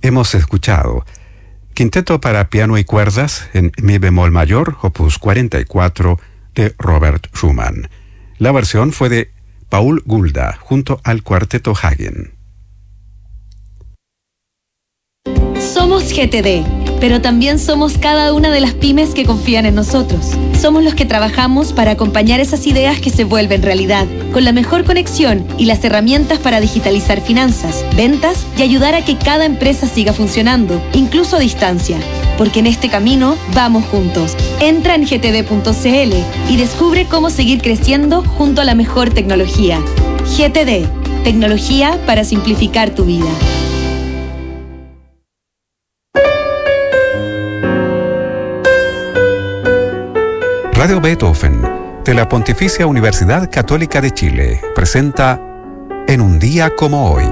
hemos escuchado Quinteto para piano y cuerdas en mi bemol mayor, opus 44, de Robert Schumann. La versión fue de Paul Gulda, junto al Cuarteto Hagen. Somos GTD, pero también somos cada una de las pymes que confían en nosotros. Somos los que trabajamos para acompañar esas ideas que se vuelven realidad, con la mejor conexión y las herramientas para digitalizar finanzas, ventas y ayudar a que cada empresa siga funcionando, incluso a distancia. Porque en este camino vamos juntos. Entra en gtd.cl y descubre cómo seguir creciendo junto a la mejor tecnología. GTD, tecnología para simplificar tu vida. Radio Beethoven, de la Pontificia Universidad Católica de Chile, presenta En un día como hoy.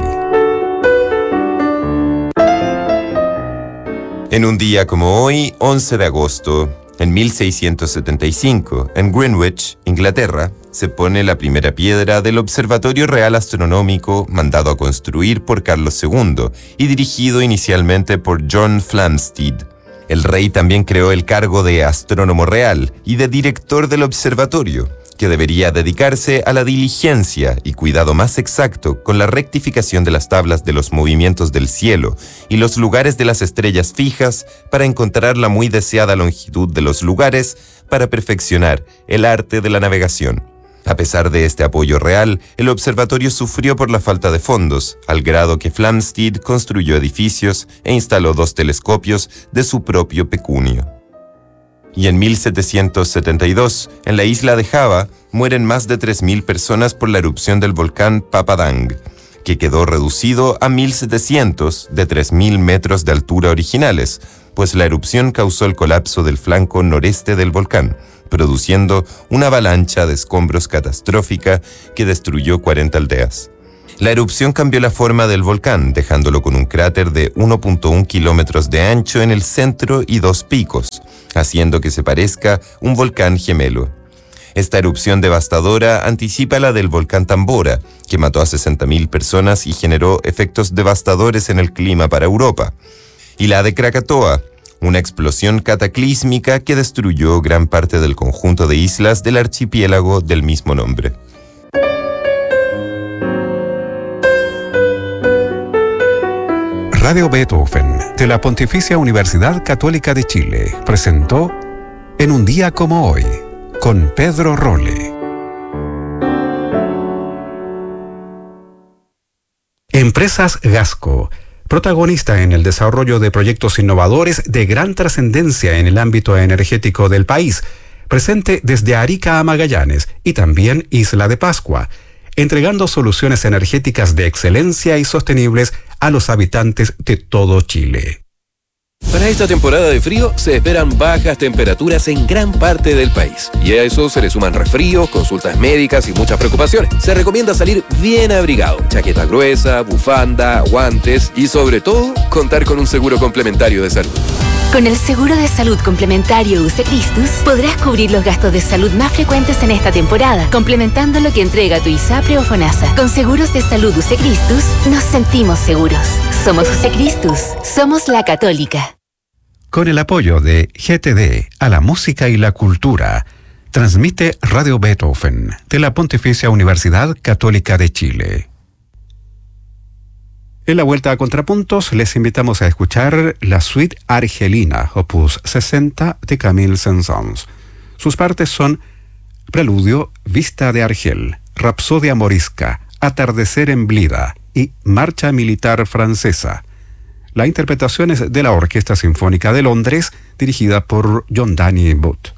En un día como hoy, 11 de agosto, en 1675, en Greenwich, Inglaterra, se pone la primera piedra del Observatorio Real Astronómico mandado a construir por Carlos II y dirigido inicialmente por John Flamsteed. El rey también creó el cargo de astrónomo real y de director del observatorio, que debería dedicarse a la diligencia y cuidado más exacto con la rectificación de las tablas de los movimientos del cielo y los lugares de las estrellas fijas para encontrar la muy deseada longitud de los lugares para perfeccionar el arte de la navegación. A pesar de este apoyo real, el observatorio sufrió por la falta de fondos, al grado que Flamsteed construyó edificios e instaló 2 telescopios de su propio pecunio. Y en 1772, en la isla de Java, mueren más de 3.000 personas por la erupción del volcán Papadang, que quedó reducido a 1.700 de 3.000 metros de altura originales, pues la erupción causó el colapso del flanco noreste del volcán, produciendo una avalancha de escombros catastrófica que destruyó 40 aldeas. La erupción cambió la forma del volcán, dejándolo con un cráter de 1.1 kilómetros de ancho en el centro y 2 picos, haciendo que se parezca un volcán gemelo. Esta erupción devastadora anticipa la del volcán Tambora, que mató a 60.000 personas y generó efectos devastadores en el clima para Europa. Y la de Krakatoa, una explosión cataclísmica que destruyó gran parte del conjunto de islas del archipiélago del mismo nombre. Radio Beethoven, de la Pontificia Universidad Católica de Chile, presentó En un día como hoy, con Pedro Rolle. Empresas Gasco, protagonista en el desarrollo de proyectos innovadores de gran trascendencia en el ámbito energético del país, presente desde Arica a Magallanes y también Isla de Pascua, entregando soluciones energéticas de excelencia y sostenibles a los habitantes de todo Chile. Para esta temporada de frío se esperan bajas temperaturas en gran parte del país. Y a eso se le suman resfríos, consultas médicas y muchas preocupaciones. Se recomienda salir bien abrigado, chaqueta gruesa, bufanda, guantes y sobre todo, contar con un seguro complementario de salud. Con el seguro de salud complementario UC Christus podrás cubrir los gastos de salud más frecuentes en esta temporada, complementando lo que entrega tu ISAPRE o FONASA. Con seguros de salud UC Christus nos sentimos seguros. Somos UC Christus, somos la Católica. Con el apoyo de GTD a la música y la cultura, transmite Radio Beethoven de la Pontificia Universidad Católica de Chile. En la vuelta a Contrapuntos les invitamos a escuchar la suite Argelina, opus 60 de Camille Saint-Saëns. Sus partes son Preludio, Vista de Argel, Rapsodia Morisca, Atardecer en Blida y Marcha Militar Francesa. La interpretación es de la Orquesta Sinfónica de Londres, dirigida por John Danny Booth.